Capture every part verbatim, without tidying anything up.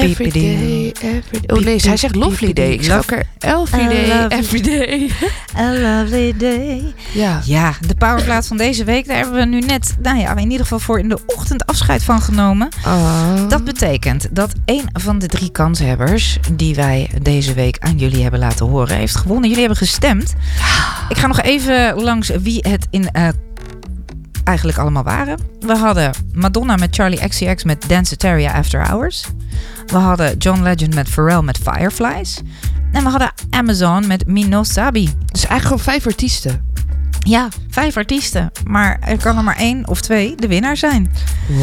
Every day, every day. Oh nee, hij zegt lovely day. Ik schok er every day, every day. A lovely day. Ja. Ja, de powerplaat van deze week. Daar hebben we nu net, nou ja, in ieder geval voor in de ochtend afscheid van genomen. Oh. Dat betekent dat een van de drie kanshebbers die wij deze week aan jullie hebben laten horen, heeft gewonnen. Jullie hebben gestemd. Ik ga nog even langs wie het in uh, eigenlijk allemaal waren. We hadden Madonna met Charli X C X met Danceteria After Hours. We hadden John Legend met Pharrell met Fireflies. En we hadden Amazon met Mino Sabi. Dus eigenlijk gewoon vijf artiesten. Ja, vijf artiesten. Maar er kan er maar één of twee de winnaar zijn.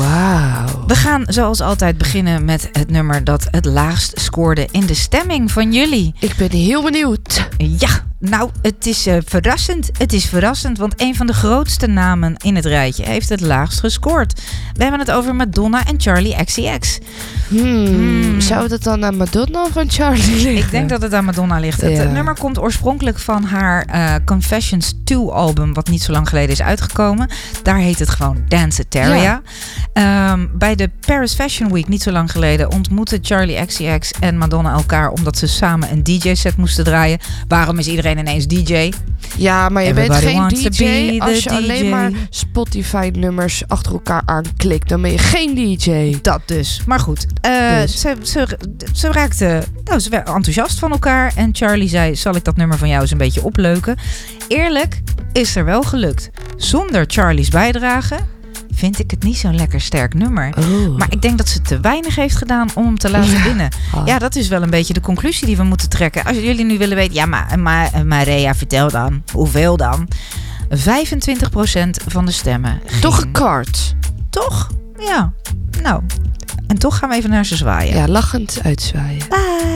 Wauw. We gaan zoals altijd beginnen met het nummer dat het laagst scoorde in de stemming van jullie. Ik ben heel benieuwd. Ja, nou, het is uh, verrassend. Het is verrassend, want een van de grootste namen in het rijtje heeft het laagst gescoord. We hebben het over Madonna en Charli X C X. Hmm, Hmm. Zou het dan aan Madonna of aan Charli liggen? Ik denk dat het aan Madonna ligt. Het Ja. uh, nummer komt oorspronkelijk van haar uh, Confessions twee album, wat niet zo lang geleden is uitgekomen. Daar heet het gewoon Danceteria. Ja. Um, bij de Paris Fashion Week, niet zo lang geleden, ontmoetten Charli X C X en Madonna elkaar omdat ze samen een D J-set moesten draaien. Waarom is iedereen ineens D J? Ja, maar je Everybody bent geen wants to D be J the als je D J. alleen maar Spotify-nummers achter elkaar aanklikt. Dan ben je geen D J. Dat dus. Maar goed, uh, Dus. ze, ze, ze raakten nou, ze werden enthousiast van elkaar. En Charli zei, zal ik dat nummer van jou eens een beetje opleuken? Eerlijk, is er wel gelukt. Zonder Charli's bijdrage vind ik het niet zo'n lekker sterk nummer. Oh. Maar ik denk dat ze te weinig heeft gedaan om hem te laten Ja. winnen. Ah. Ja, dat is wel een beetje de conclusie die we moeten trekken. Als jullie nu willen weten, ja, maar, maar Maria, vertel dan. Hoeveel dan? vijfentwintig procent van de stemmen. Toch ging- een kaart. Toch? Ja. Nou, en toch gaan we even naar ze zwaaien. Ja, lachend uitzwaaien. Bye.